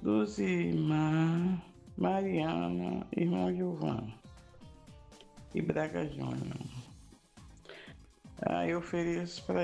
Luzimar, Mariana, irmão Gilvan e Braga Júnior. Aí eu ofereço para